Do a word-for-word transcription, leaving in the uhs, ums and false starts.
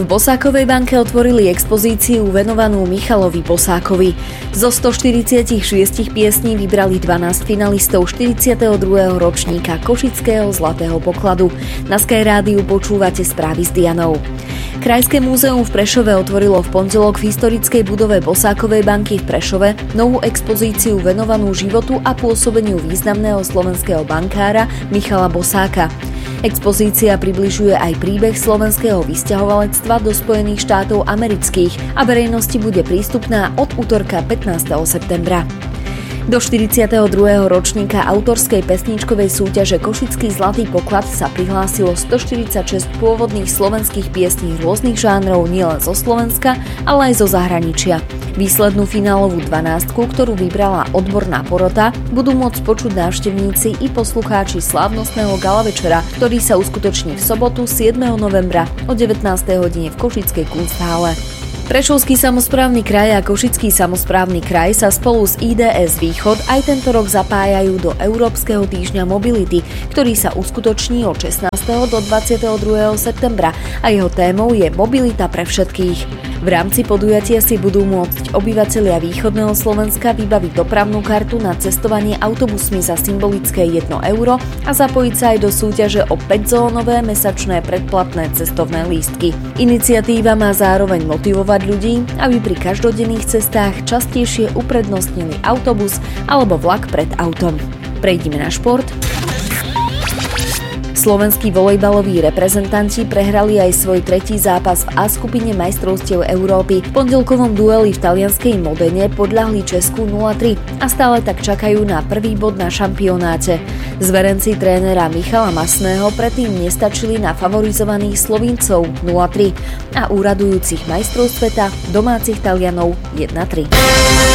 V Bosákovej banke otvorili expozíciu venovanú Michalovi Bosákovi. Zo stoštyridsaťšesť piesní vybrali dvanásť finalistov štyridsiateho druhého ročníka Košického zlatého pokladu. Na Sky Rádiu počúvate správy s Dianou. Krajské múzeum v Prešove otvorilo v pondelok v historickej budove Bosákovej banky v Prešove novú expozíciu venovanú životu a pôsobeniu významného slovenského bankára Michala Bosáka. Expozícia približuje aj príbeh slovenského vysťahovalectva do Spojených štátov amerických a verejnosti bude prístupná od utorka pätnásteho septembra. Do štyridsiateho druhého ročníka autorskej pesničkovej súťaže Košický zlatý poklad sa prihlásilo stoštyridsaťšesť pôvodných slovenských piesní rôznych žánrov nielen zo Slovenska, ale aj zo zahraničia. Výslednú finálovú dvanástku, ktorú vybrala odborná porota, budú môcť počuť návštevníci i poslucháči slávnostného gala večera, ktorý sa uskutoční v sobotu siedmeho novembra o devätnástej hodine v Košickej Kunsthále. Prešovský samosprávny kraj a Košický samosprávny kraj sa spolu s í dé es Východ aj tento rok zapájajú do Európskeho týždňa mobility, ktorý sa uskutoční od šestnásteho do dvadsiateho druhého septembra a jeho témou je mobilita pre všetkých. V rámci podujatia si budú môcť obyvatelia východného Slovenska vybaviť dopravnú kartu na cestovanie autobusmi za symbolické jedno euro a zapojiť sa aj do súťaže o päťzónové mesačné predplatné cestovné lístky. Iniciatíva má zároveň motivovať ľudí, aby pri každodenných cestách častejšie uprednostnili autobus alebo vlak pred autom. Prejdime na šport. Slovenskí volejbaloví reprezentanti prehrali aj svoj tretí zápas v A skupine majstrovstiev Európy. V pondelkovom dueli v talianskej Modene podľahli Česku nula tri a stále tak čakajú na prvý bod na šampionáte. Zverenci trénera Michala Masného predtým nestačili na favorizovaných Slovíncov nula tri a úradujúcich majstrov sveta domácich Talianov jedna tri.